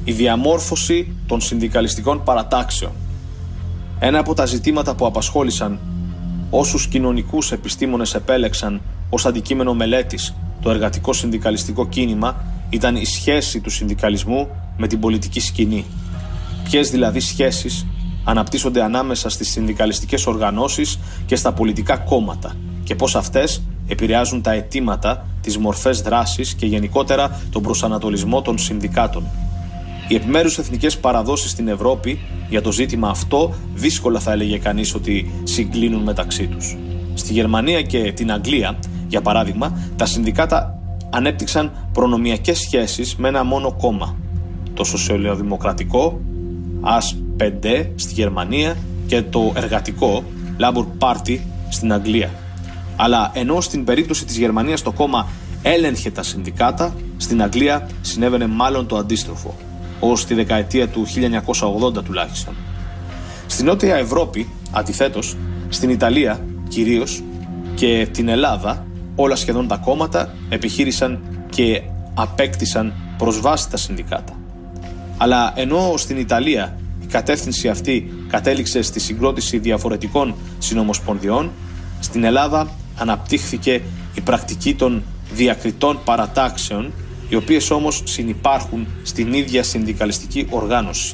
η διαμόρφωση των συνδικαλιστικών παρατάξεων. Ένα από τα ζητήματα που απασχόλησαν όσους κοινωνικούς επιστήμονες επέλεξαν ως αντικείμενο μελέτης το εργατικό συνδικαλιστικό κίνημα ήταν η σχέση του συνδικαλισμού με την πολιτική σκηνή. Ποιες δηλαδή σχέσεις αναπτύσσονται ανάμεσα στις συνδικαλιστικές οργανώσεις και στα πολιτικά κόμματα και πώς αυτές επηρεάζουν τα αιτήματα, τις μορφές δράσης και γενικότερα τον προσανατολισμό των συνδικάτων. Οι επιμέρους εθνικές παραδόσεις στην Ευρώπη για το ζήτημα αυτό δύσκολα θα έλεγε κανείς ότι συγκλίνουν μεταξύ τους. Στη Γερμανία και την Αγγλία, για παράδειγμα, τα συνδικάτα ανέπτυξαν προνομιακές σχέσεις με ένα μόνο κόμμα, το σοσιαλδημοκρατικό AS5 στη Γερμανία και το εργατικό Labour Party στην Αγγλία. Αλλά ενώ στην περίπτωση της Γερμανίας το κόμμα έλεγχε τα συνδικάτα, στην Αγγλία συνέβαινε μάλλον το αντίστροφο, ως τη δεκαετία του 1980 τουλάχιστον. Στην Νότια Ευρώπη, αντιθέτως, στην Ιταλία κυρίως και την Ελλάδα, όλα σχεδόν τα κόμματα επιχείρησαν και απέκτησαν προσβάσει στα συνδικάτα. Αλλά ενώ στην Ιταλία η κατεύθυνση αυτή κατέληξε στη συγκρότηση διαφορετικών συνομοσπονδιών, στην Ελλάδα αναπτύχθηκε η πρακτική των διακριτών παρατάξεων, οι οποίες όμως συνυπάρχουν στην ίδια συνδικαλιστική οργάνωση.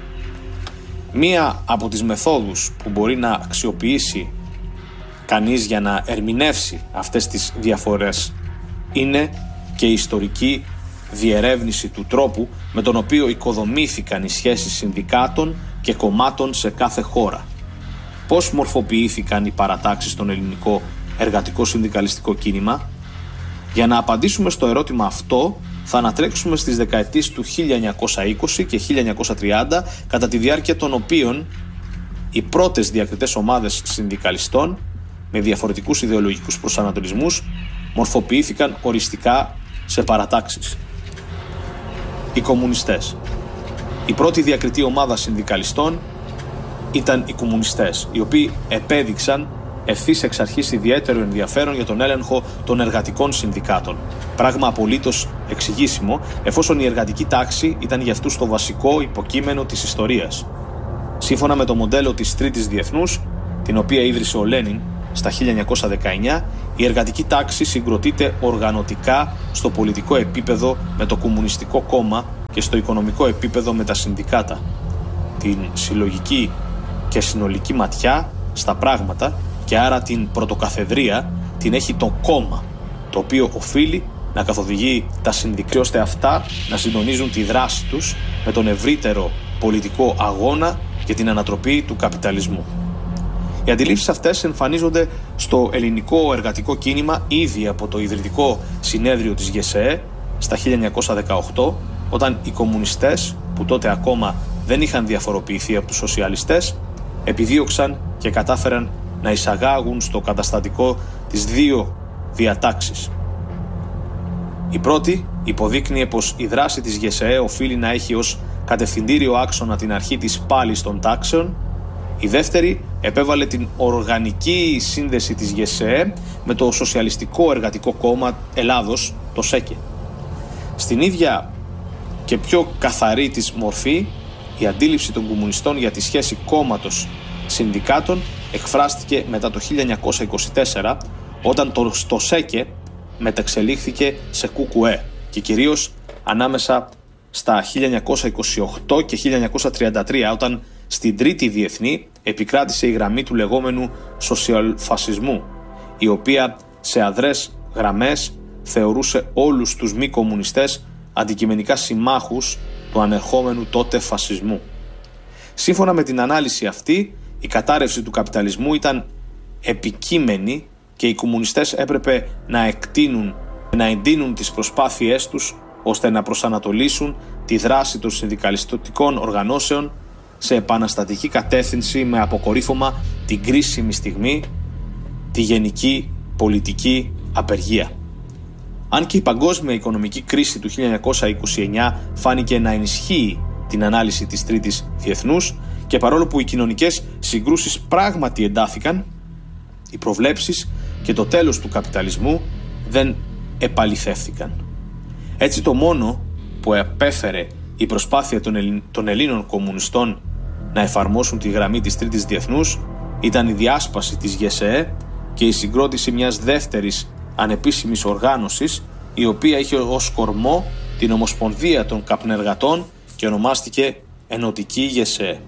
Μία από τις μεθόδους που μπορεί να αξιοποιήσει κανείς για να ερμηνεύσει αυτές τις διαφορές είναι και η ιστορική διερεύνηση του τρόπου με τον οποίο οικοδομήθηκαν οι σχέσεις συνδικάτων και κομμάτων σε κάθε χώρα. Πώς μορφοποιήθηκαν οι παρατάξεις στον ελληνικό εργατικό συνδικαλιστικό κίνημα? Για να απαντήσουμε στο ερώτημα αυτό θα ανατρέξουμε στις δεκαετίες του 1920 και 1930, κατά τη διάρκεια των οποίων οι πρώτες διακριτές ομάδες συνδικαλιστών με διαφορετικούς ιδεολογικούς προσανατολισμούς μορφοποιήθηκαν οριστικά σε παρατάξεις. Οι κομμουνιστές. Η πρώτη διακριτή ομάδα συνδικαλιστών ήταν οι κομμουνιστές, οι οποίοι επέδειξαν ευθύς εξ αρχής ιδιαίτερο ενδιαφέρον για τον έλεγχο των εργατικών συνδικάτων. Πράγμα απολύτως εξηγήσιμο, εφόσον η εργατική τάξη ήταν για αυτούς το βασικό υποκείμενο της ιστορίας. Σύμφωνα με το μοντέλο της Τρίτης Διεθνούς, την οποία ίδρυσε ο Λένιν στα 1919, η εργατική τάξη συγκροτείται οργανωτικά στο πολιτικό επίπεδο με το Κομμουνιστικό Κόμμα και στο οικονομικό επίπεδο με τα συνδικάτα. Την συλλογική και συνολική ματιά στα πράγματα και άρα την πρωτοκαθεδρία την έχει το κόμμα, το οποίο οφείλει να καθοδηγεί τα συνδικάτα ώστε αυτά να συντονίζουν τη δράση τους με τον ευρύτερο πολιτικό αγώνα για την ανατροπή του καπιταλισμού. Οι αντιλήψεις αυτές εμφανίζονται στο ελληνικό εργατικό κίνημα ήδη από το ιδρυτικό συνέδριο της ΓΕΣΕΕ στα 1918, όταν οι κομμουνιστές, που τότε ακόμα δεν είχαν διαφοροποιηθεί από τους σοσιαλιστές, επιδίωξαν και κατάφεραν να εισαγάγουν στο καταστατικό τις δύο διατάξεις. Η πρώτη υποδείκνυε πως η δράση της ΓΕΣΕΕ οφείλει να έχει ως κατευθυντήριο άξονα την αρχή της πάλης των τάξεων. Η δεύτερη επέβαλε την οργανική σύνδεση της ΓΕΣΕΕ με το Σοσιαλιστικό Εργατικό Κόμμα Ελλάδος, το ΣΕΚΕ. Στην ίδια και πιο καθαρή της μορφή, η αντίληψη των κομμουνιστών για τη σχέση κόμματος συνδικάτων εκφράστηκε μετά το 1924, όταν το ΣΕΚΕ μεταξελίχθηκε σε ΚΚΕ και κυρίως ανάμεσα στα 1928 και 1933, όταν στην Τρίτη Διεθνή επικράτησε η γραμμή του λεγόμενου σοσιαλφασισμού, η οποία σε αδρές γραμμές θεωρούσε όλους τους μη κομμουνιστές αντικειμενικά συμμάχους του ανερχόμενου τότε φασισμού. Σύμφωνα με την ανάλυση αυτή, η κατάρρευση του καπιταλισμού ήταν επικείμενη και οι κομμουνιστές έπρεπε να εντείνουν τις προσπάθειές τους ώστε να προσανατολίσουν τη δράση των συνδικαλιστικών οργανώσεων σε επαναστατική κατεύθυνση, με αποκορύφωμα την κρίσιμη στιγμή, τη γενική πολιτική απεργία. Αν και η παγκόσμια οικονομική κρίση του 1929 φάνηκε να ενισχύει την ανάλυση της Τρίτης Διεθνούς και παρόλο που οι κοινωνικές συγκρούσεις πράγματι εντάθηκαν, οι προβλέψεις και το τέλος του καπιταλισμού δεν επαληθεύθηκαν. Έτσι το μόνο που επέφερε η προσπάθεια των Ελλήνων κομμουνιστών να εφαρμόσουν τη γραμμή της Τρίτης Διεθνούς ήταν η διάσπαση της ΓΕΣΕΕ και η συγκρότηση μιας δεύτερης ανεπίσημης οργάνωσης, η οποία είχε ως κορμό την Ομοσπονδία των Καπνεργατών και ονομάστηκε Ενωτική ΓΕΣΕΕ.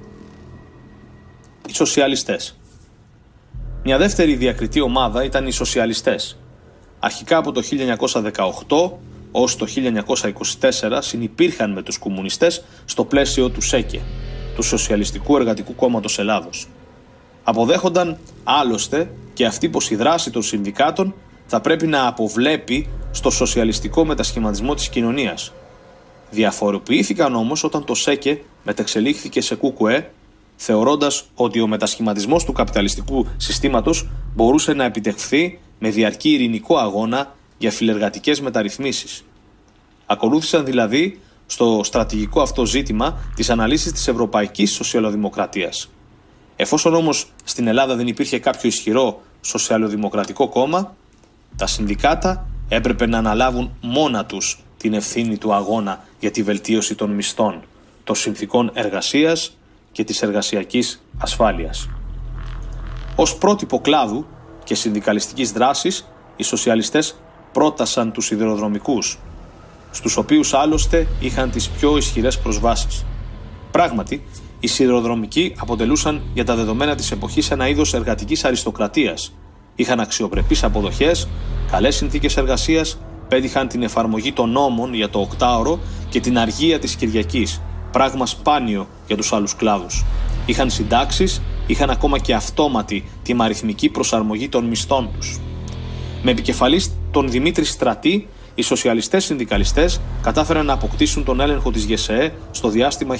Οι σοσιαλιστές. Μια δεύτερη διακριτή ομάδα ήταν οι σοσιαλιστές. Αρχικά από το 1918 ως το 1924 συνυπήρχαν με τους κομμουνιστές στο πλαίσιο του ΣΕΚΕ, του Σοσιαλιστικού Εργατικού Κόμματος Ελλάδος. Αποδέχονταν άλλωστε και αυτοί πως η δράση των συνδικάτων θα πρέπει να αποβλέπει στο σοσιαλιστικό μετασχηματισμό της κοινωνίας. Διαφοροποιήθηκαν όμως όταν το ΣΕΚΕ μεταξελίχθηκε σε ΚΚΕ, θεωρώντας ότι ο μετασχηματισμός του καπιταλιστικού συστήματος μπορούσε να επιτευχθεί με διαρκή ειρηνικό αγώνα για φιλεργατικές μεταρρυθμίσεις. Ακολούθησαν δηλαδή στο στρατηγικό αυτό ζήτημα τις αναλύσεις της ευρωπαϊκής σοσιαλοδημοκρατίας. Εφόσον όμως στην Ελλάδα δεν υπήρχε κάποιο ισχυρό σοσιαλοδημοκρατικό κόμμα, τα συνδικάτα έπρεπε να αναλάβουν μόνα τους την ευθύνη του αγώνα για τη βελτίωση των μισθών, των συνθηκών εργασίας και της εργασιακής ασφάλειας. Ως πρότυπο κλάδου και συνδικαλιστικής δράσης, οι σοσιαλιστές πρότασαν τους σιδηροδρομικούς, στους οποίους άλλωστε είχαν τις πιο ισχυρές προσβάσεις. Πράγματι, οι σιδηροδρομικοί αποτελούσαν για τα δεδομένα της εποχής ένα είδος εργατικής αριστοκρατίας. Είχαν αξιοπρεπείς αποδοχές, καλές συνθήκες εργασίας, πέτυχαν την εφαρμογή των νόμων για το οκτάωρο και την αργία της Κυριακής, πράγμα σπάνιο για τους άλλους κλάδους. Είχαν συντάξεις, είχαν ακόμα και αυτόματη τιμαριθμική προσαρμογή των μισθών τους. Με επικεφαλής τον Δημήτρη Στρατή, οι σοσιαλιστές συνδικαλιστές κατάφεραν να αποκτήσουν τον έλεγχο της ΓΕΣΕΕ στο διάστημα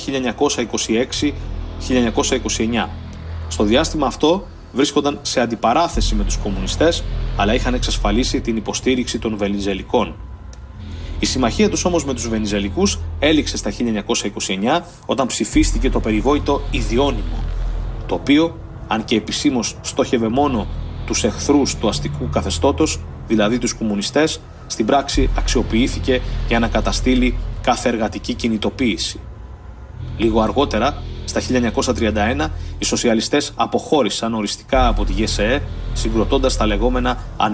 1926-1929. Στο διάστημα αυτό βρίσκονταν σε αντιπαράθεση με τους κομμουνιστές, αλλά είχαν εξασφαλίσει την υποστήριξη των Βενιζελικών. Η συμμαχία τους όμως με τους Βενιζελικούς έληξε στα 1929 όταν ψηφίστηκε το περιβόητο ιδιώνυμο, το οποίο, αν και επισήμως στόχευε μόνο τους εχθρούς του αστικού καθεστώτος, δηλαδή τους κομμουνιστές, στην πράξη αξιοποιήθηκε για να καταστήλει κάθε εργατική κινητοποίηση. Λίγο αργότερα, στα 1931, οι σοσιαλιστές αποχώρησαν οριστικά από τη ΓΕΣΕΕ, συγκροτώντας τα λεγόμενα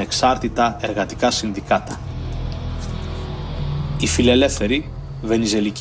ανεξάρτητα εργατικά συνδικάτα. Οι φιλελεύθεροι Βενιζελικοί.